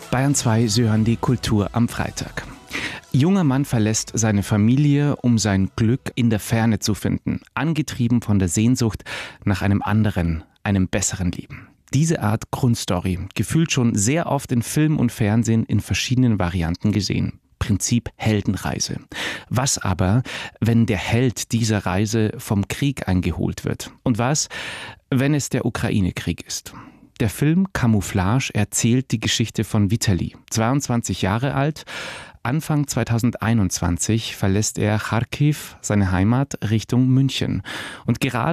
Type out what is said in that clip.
Bayern 2, Sie hören die Kultur am Freitag. Junger Mann verlässt seine Familie, um sein Glück in der Ferne zu finden, angetrieben von der Sehnsucht nach einem anderen, einem besseren Leben. Diese Art Grundstory, gefühlt schon sehr oft in Film und Fernsehen in verschiedenen Varianten gesehen. Prinzip Heldenreise. Was aber, wenn der Held dieser Reise vom Krieg eingeholt wird? Und was, wenn es der Ukraine-Krieg ist? Der Film Camouflage erzählt die Geschichte von Vitali, 22 Jahre alt. Anfang 2021 verlässt er Charkiw, seine Heimat, Richtung München. Und gerade